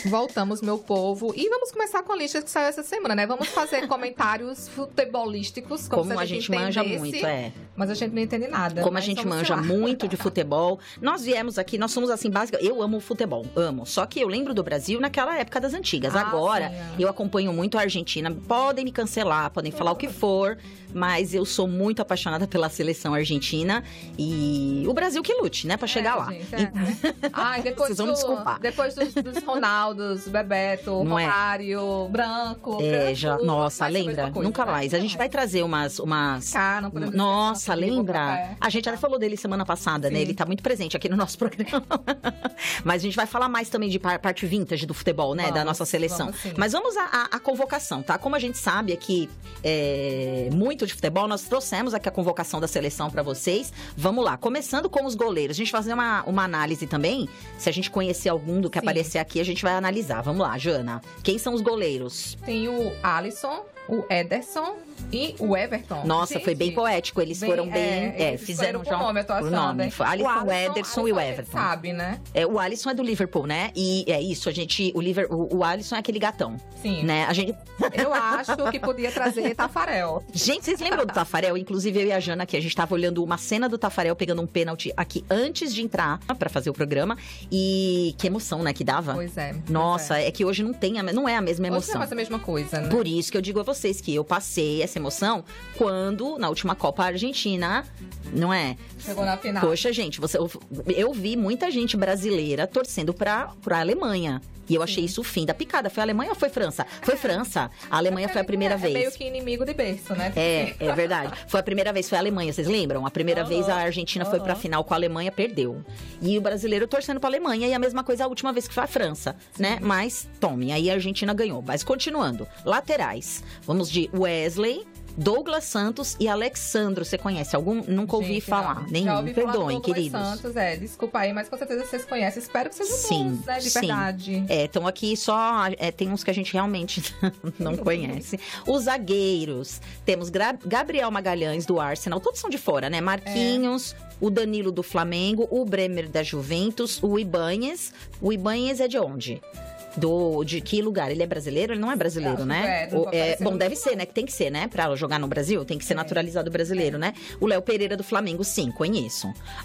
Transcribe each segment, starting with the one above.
Voltamos, meu povo. E vamos começar com a lista que saiu essa semana, né? Vamos fazer comentários futebolísticos. Como a gente manja muito, Mas a gente não entende nada. Como a gente manja muito de futebol. Nós viemos aqui, nós somos assim, básica. Eu amo futebol, amo. Só que eu lembro do Brasil naquela época das antigas. Agora, sim, eu acompanho muito a Argentina. Podem me cancelar, podem falar o que for. Mas eu sou muito apaixonada pela seleção argentina. E o Brasil que lute, né? Pra chegar lá. Gente, Ai, depois vocês vão me desculpar. Depois dos Ronaldos, Bebeto, Romário, Branco. Nossa, lembra? Nunca mais. A gente vai trazer umas... Não podemos Nossa, lembra? A gente até falou dele semana passada, né? Ele tá muito presente aqui no nosso programa. Mas a gente vai falar mais também de parte vintage do futebol, né? Da nossa seleção. Mas vamos à convocação, tá? Como a gente sabe aqui, muito de futebol, nós trouxemos aqui a convocação da seleção pra vocês. Vamos lá, começando com os goleiros. A gente vai fazer uma análise também. Se a gente conhecer algum do que aparecer aqui, a gente vai analisar. Vamos lá, Jana. Quem são os goleiros? Tem o Alisson, o Ederson e o Everton. Nossa, foi bem poético. Eles foram bem... fizeram já nome, eu tô achando. Por nome. Alisson, o Ederson e o Everton. Sabe, né? O Alisson é do Liverpool, né? E é isso, o Alisson é aquele gatão. Sim. Né? Eu acho que podia trazer Tafarel. Gente, vocês lembram do Tafarel? Inclusive, eu e a Jana aqui, a gente tava olhando uma cena do Tafarel pegando um pênalti aqui antes de entrar pra fazer o programa. E que emoção, né, que dava? Pois é. Nossa, é que hoje não é a mesma emoção. Hoje não é a mesma coisa, né? Por isso que eu digo a vocês que eu passei essa emoção quando, na última Copa Argentina, não é? Chegou na final. Poxa, gente, eu vi muita gente brasileira torcendo pra Alemanha. E eu achei isso o fim da picada. Foi a Alemanha ou foi França? Foi França. A Alemanha foi a primeira vez. É meio que inimigo de berço, né? É verdade. Foi a primeira vez, foi a Alemanha, vocês lembram? A primeira vez a Argentina foi pra final com a Alemanha, perdeu. E o brasileiro torcendo pra Alemanha. E a mesma coisa a última vez que foi a França, né? Mas, tome, aí a Argentina ganhou. Mas continuando. Laterais. Vamos de Wesley, Douglas Santos e Alexandro. Você conhece algum? Nunca ouvi falar. Nenhum. Já ouvi Perdoem, falar queridos. Santos, desculpa aí, mas com certeza vocês conhecem. Espero que sejam bons, né? De verdade. Então aqui só tem uns que a gente realmente não conhece. Os zagueiros. Temos Gabriel Magalhães, do Arsenal. Todos são de fora, né? Marquinhos, o Danilo do Flamengo, o Bremer da Juventus, o Ibanez. O Ibanez é de onde? De que lugar? Ele é brasileiro? Ele não é brasileiro, né? Bom, deve ser, né? Que tem que ser, né? Pra jogar no Brasil, tem que ser naturalizado brasileiro, né? O Léo Pereira do Flamengo, sim, conheço.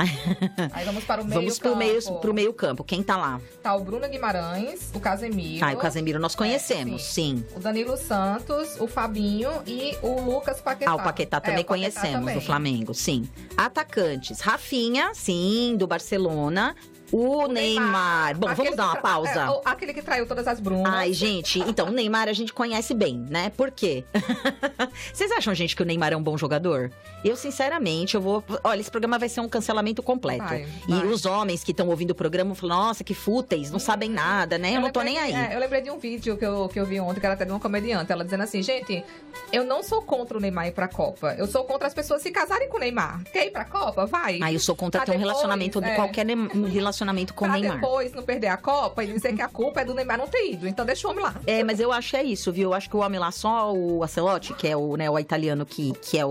Aí vamos para o meio Vamos campo. pro meio campo. Quem tá lá? Tá o Bruno Guimarães, o Casemiro. O Casemiro nós conhecemos, sim. O Danilo Santos, o Fabinho e o Lucas Paquetá. O Paquetá também conhecemos, do Flamengo, sim. Atacantes, Rafinha, sim, do Barcelona. O Neymar. Bom, vamos dar uma pausa. Aquele que traiu todas as brunas. Ai, gente, então, o Neymar a gente conhece bem, né? Por quê? Vocês acham, gente, que o Neymar é um bom jogador? Eu, sinceramente, olha, esse programa vai ser um cancelamento completo. Vai. E os homens que estão ouvindo o programa falam, nossa, que fúteis, não sabem nada, né? Eu não tô nem aí. Eu lembrei de um vídeo que eu vi ontem, que era até de uma comediante, ela dizendo assim, gente, eu não sou contra o Neymar ir pra Copa. Eu sou contra as pessoas se casarem com o Neymar. Quer ir pra Copa? Vai. Eu sou contra ter um relacionamento, qualquer relacionamento com o Neymar. Depois não perder a Copa e dizer que a culpa é do Neymar não ter ido. Então deixa o homem lá. Mas eu acho que é isso, viu? Eu acho que o homem lá, só o Ancelotti, que é o italiano que é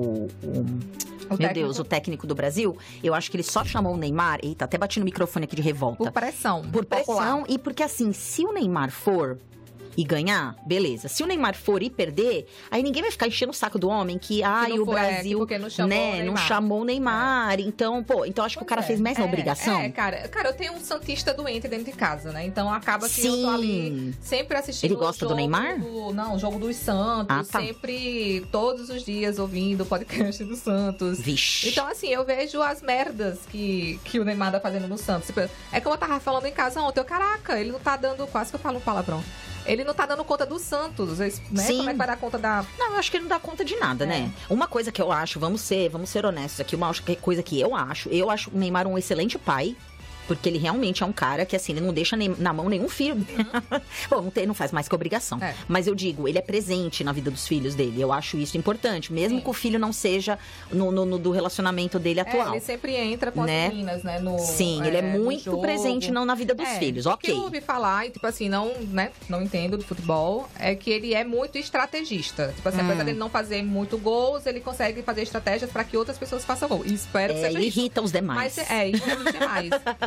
o técnico do Brasil, eu acho que ele só chamou o Neymar, eita, até bati no microfone aqui de revolta. Por pressão. Por pressão e porque assim, se o Neymar for e ganhar, beleza. Se o Neymar for e perder, aí ninguém vai ficar enchendo o saco do homem que o Brasil, porque não chamou não chamou o Neymar. Então, acho que o cara fez mais na obrigação. Cara, eu tenho um santista doente dentro de casa, né? Então acaba que eu tô ali sempre assistindo. Ele gosta do Neymar? O jogo dos Santos, sempre, todos os dias ouvindo o podcast do Santos. Vixe. Então, assim, eu vejo as merdas que o Neymar tá fazendo no Santos. É como eu tava falando em casa ontem, caraca, ele não tá dando, quase que eu falo um palavrão. Ele não tá dando conta do Santos, né? Sim. Como é que vai dar conta da... Não, eu acho que ele não dá conta de nada, né? Uma coisa que eu acho, vamos ser honestos aqui, uma coisa que eu acho o Neymar um excelente pai. Porque ele realmente é um cara que, assim, ele não deixa na mão nenhum filho. Bom, não faz mais que obrigação. Mas eu digo, ele é presente na vida dos filhos dele. Eu acho isso importante. Mesmo que o filho não seja do relacionamento dele atual. Ele sempre entra com as meninas, né? Ele é muito presente na vida dos filhos. Ok. O que eu ouvi falar, e tipo assim, não entendo de futebol, é que ele é muito estrategista. Tipo assim, apesar dele não fazer muito gols, ele consegue fazer estratégias para que outras pessoas façam gol. E espero que seja isso. Irrita os demais. Mas irrita os demais.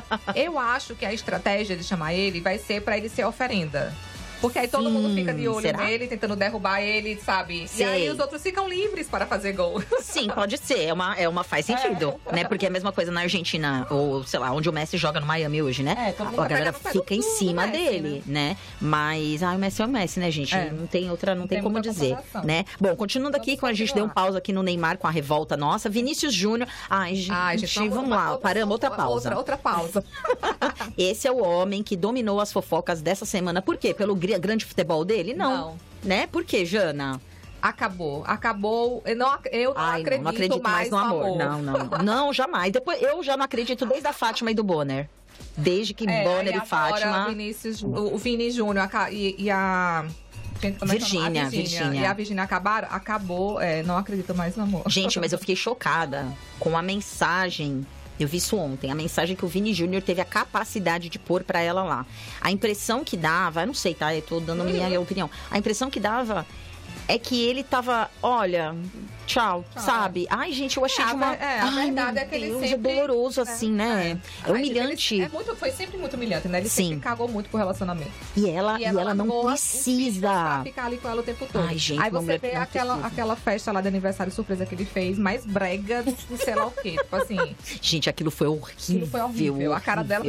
Eu acho que a estratégia de chamar ele vai ser pra ele ser oferenda. Porque aí todo mundo fica de olho nele, tentando derrubar ele, sabe? Sei. E aí os outros ficam livres para fazer gol. Sim, pode ser. Faz sentido, né? Porque é a mesma coisa na Argentina, ou sei lá, onde o Messi joga no Miami hoje, né? A galera fica em cima dele, né? Mas, o Messi é o Messi, né, gente? Não tem como dizer, né? Bom, continuando aqui, a gente deu um pausa aqui no Neymar com a revolta nossa. Vinícius Júnior. Gente, vamos lá, paramos, outra pausa. Outra pausa. Esse é o homem que dominou as fofocas dessa semana. Por quê? Pelo grande futebol dele? Não. Né? Por quê, Jana? Acabou. Eu não acredito mais no amor. Não, jamais. Depois, eu já não acredito desde a Fátima e do Bonner. Desde que Bonner e Fátima... O Vini Júnior e a... Virgínia. E a Virgínia acabou. Não acredito mais no amor. Gente, mas eu fiquei chocada com a mensagem. Eu vi isso ontem, a mensagem que o Vini Júnior teve a capacidade de pôr pra ela lá. A impressão que dava, eu não sei, tá? Eu tô dando a minha opinião. A impressão que dava é que ele tava, olha, tchau. Sabe? Ai, gente, eu achei de uma... a verdade é que ele sempre... É doloroso, assim, né? É humilhante. Foi sempre muito humilhante, né? Ele sempre cagou muito pro relacionamento. E ela não precisa. Pra ficar ali com ela o tempo todo. Ai, gente, aí você vê aquela festa lá de aniversário surpresa que ele fez, mais brega do sei lá o quê. Tipo assim... Gente, aquilo foi horrível. A cara dela...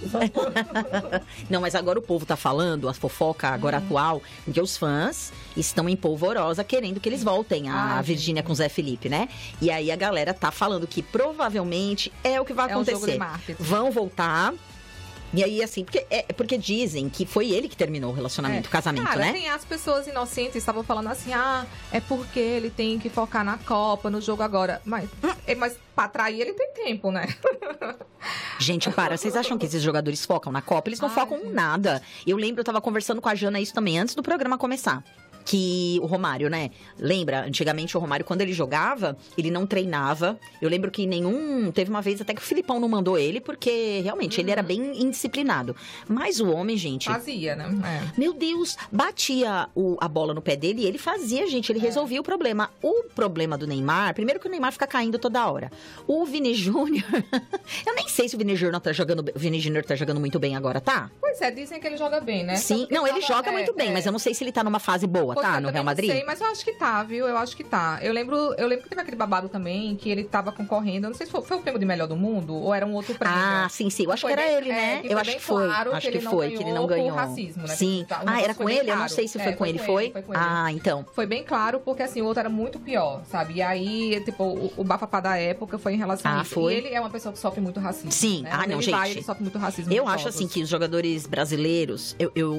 Não, mas agora o povo tá falando, a fofoca agora atual, porque os fãs estão em polvorosa querendo que eles voltem. A Virgínia com o Zé Felipe, né? E aí a galera tá falando que provavelmente é o que vai acontecer. Um jogo de marketing. Vão voltar. E aí, assim, porque dizem que foi ele que terminou o relacionamento, o casamento, né? Tem as pessoas inocentes estavam falando assim, é porque ele tem que focar na Copa, no jogo agora. Mas pra trair ele tem tempo, né? Gente, vocês acham que esses jogadores focam na Copa? Eles não focam em nada. Eu lembro, eu tava conversando com a Jana isso também antes do programa começar. Que o Romário, né? Lembra? Antigamente o Romário, quando ele jogava, ele não treinava. Eu lembro que teve uma vez até que o Filipão não mandou ele, porque realmente ele era bem indisciplinado. Mas o homem, gente... Fazia, né? Meu Deus, batia a bola no pé dele e ele fazia, gente. Ele resolvia o problema. O problema do Neymar, primeiro que o Neymar fica caindo toda hora. O Vini Júnior... eu nem sei se o Vini Júnior tá jogando muito bem agora, tá? Pois é, dizem que ele joga bem, né? Sim, ele joga muito bem, mas eu não sei se ele tá numa fase boa. No Real Madrid? Não sei, mas eu acho que tá, viu? Eu acho que tá. Eu lembro que teve aquele babado também, que ele tava concorrendo. Eu não sei se foi o prêmio de melhor do mundo ou era um outro prêmio. Sim. Eu acho que era ele, né? Eu acho que foi. Acho que foi, que ele não ganhou. Por racismo, né? Sim. Era com ele? Eu não sei se foi com ele. Foi? Então. Foi bem claro, porque assim, o outro era muito pior, sabe? E aí, tipo, o bafafá da época foi em relação a isso. Foi. E ele é uma pessoa que sofre muito racismo. Sim. Né? Não, gente. Ele sofre muito racismo. Eu acho assim que os jogadores brasileiros,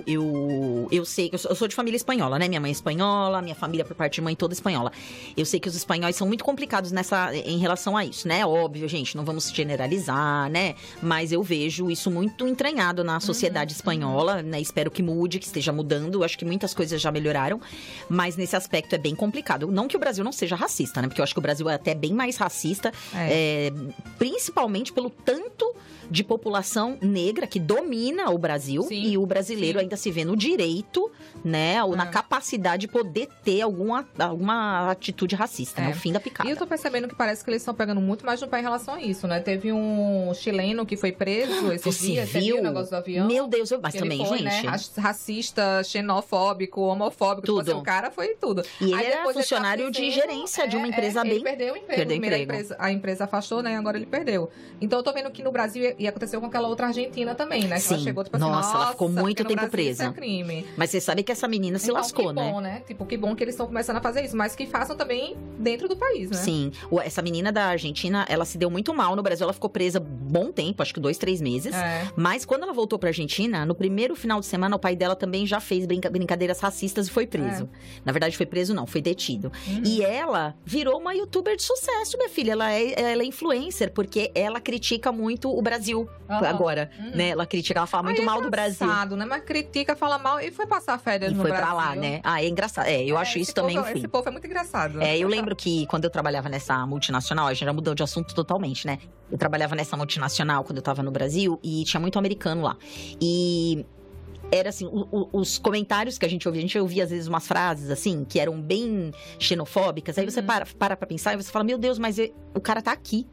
eu sei que eu sou de família espanhola, né? Minha mãe é espanhola, minha família por parte de mãe toda espanhola. Eu sei que os espanhóis são muito complicados em relação a isso, né? Óbvio, gente, não vamos generalizar, né? Mas eu vejo isso muito entranhado na sociedade espanhola, né? Espero que mude, que esteja mudando. Eu acho que muitas coisas já melhoraram, mas nesse aspecto é bem complicado. Não que o Brasil não seja racista, né? Porque eu acho que o Brasil é até bem mais racista, principalmente pelo tanto de população negra que domina o Brasil. Sim, e o brasileiro ainda se vê no direito, né? Ou na capacidade de poder ter alguma atitude racista, no fim da picada. E eu tô percebendo que parece que eles estão pegando muito mais no pé em relação a isso, né? Teve um chileno que foi preso esses dias. Você viu o negócio do avião? Meu Deus, mas também, foi, gente... Né? Racista, xenofóbico, homofóbico. Tudo. Tipo, o cara foi tudo. E ele era funcionário de gerência de uma empresa bem... Ele perdeu o emprego. A empresa afastou, né? Agora ele perdeu. Então eu tô vendo que no Brasil, e aconteceu com aquela outra argentina também, né? Que sim. Ela chegou, tipo, nossa, ela ficou muito tempo Brasil, presa. Isso é crime. Mas você sabe que essa menina se lascou, né? Que bom, né? Tipo, que bom que eles estão começando a fazer isso. Mas que façam também dentro do país, né? Sim. Essa menina da Argentina, ela se deu muito mal no Brasil. Ela ficou presa bom tempo, acho que 2-3 meses. Mas quando ela voltou pra Argentina, no primeiro final de semana, o pai dela também já fez brincadeiras racistas e foi preso. Na verdade, foi preso não, foi detido. E ela virou uma youtuber de sucesso, minha filha. Ela é influencer, porque ela critica muito o Brasil agora, né? Ela critica, ela fala muito mal do Brasil. Né? Mas critica, fala mal e foi passar férias no Brasil. E foi pra lá, né? É engraçado. Eu acho isso também, enfim. Esse povo é muito engraçado. Eu lembro que quando eu trabalhava nessa multinacional, a gente já mudou de assunto totalmente, né? Eu trabalhava nessa multinacional quando eu tava no Brasil e tinha muito americano lá. E era assim, os comentários que a gente ouvia às vezes umas frases assim, que eram bem xenofóbicas. Aí você para pra pensar e você fala, meu Deus, mas o cara tá aqui.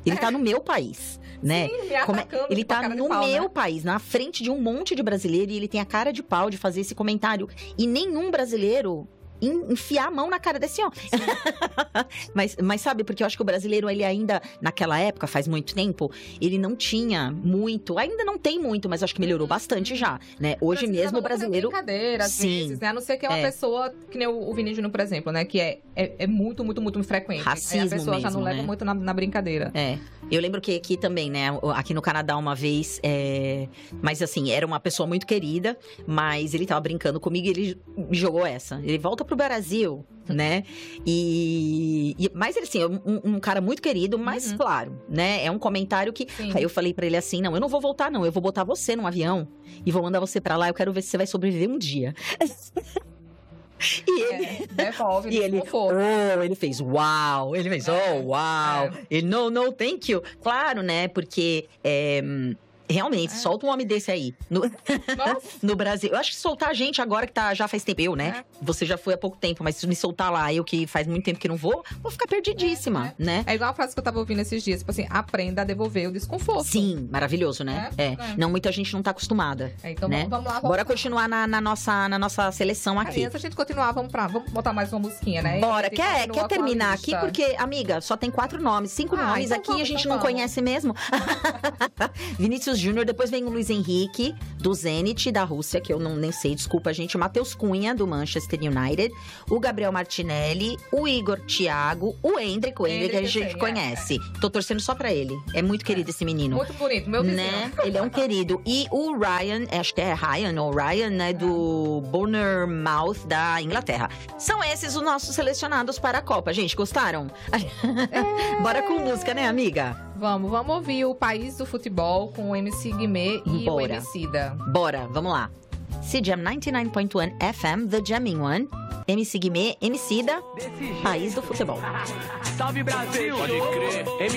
Ele tá no meu país, né? Sim, me atacando, ele tá cara de no pau, meu né? país, na frente de um monte de brasileiro, e ele tem a cara de pau de fazer esse comentário. E nenhum brasileiro enfiar a mão na cara desse homem. mas sabe, porque eu acho que o brasileiro, ele ainda, naquela época, faz muito tempo, ele não tinha muito, ainda não tem muito, mas acho que melhorou bastante já, né? Hoje mesmo o brasileiro... brincadeira, às vezes, né? A não ser que é uma pessoa, que nem o Vini Júnior, por exemplo, né? Que é muito, muito, muito frequente. Racismo aí a pessoa mesmo, já não leva né? muito na brincadeira. Eu lembro que aqui também, né? Aqui no Canadá uma vez, mas assim, era uma pessoa muito querida, mas ele tava brincando comigo e ele me jogou essa. Ele volta pro Brasil, né? Mas ele, assim, é um cara muito querido, mas claro, né? É um comentário que... Sim. Aí eu falei pra ele assim, não, eu não vou voltar não, eu vou botar você num avião e vou mandar você pra lá, eu quero ver se você vai sobreviver um dia. E ele... devolve, e ele, ele fez uau, ele fez uau, ele no, thank you. Claro, né, porque realmente, solta um homem desse aí no Brasil. Eu acho que soltar a gente agora que já faz tempo, eu, né? Você já foi há pouco tempo, mas se me soltar lá, eu que faz muito tempo que não vou ficar perdidíssima, né? É igual a frase que eu tava ouvindo esses dias, tipo assim, aprenda a devolver o desconforto. Sim, maravilhoso, né? Não, muita gente não tá acostumada. Então né? vamos lá. Bora continuar na nossa seleção aqui. Antes da gente continuar, vamos botar mais uma musiquinha, né? Bora, quer terminar aqui? Porque, amiga, só tem 4 nomes, 5 nomes então aqui, vamos, a gente então não conhece mesmo. Vinícius Júnior, depois vem o Luiz Henrique, do Zenit, da Rússia, que eu nem sei, desculpa, gente. O Matheus Cunha, do Manchester United. O Gabriel Martinelli, o Igor Thiago, o Hendrick, que a gente conhece. Tô torcendo só pra ele. É muito querido esse menino. Muito bonito, meu vizinho. Né? Ele é um querido. E o Ryan, acho que é Ryan, né? Do Bournemouth, da Inglaterra. São esses os nossos selecionados para a Copa. Gente, gostaram? Bora com música, né, amiga? Vamos ouvir o País do Futebol com o MC Guimê e o Emicida. Bora, vamos lá. CJAM 99.1 FM, The Jamming One. MC Guimê, Emicida, País do Futebol. Salve Brasil! Pode crer.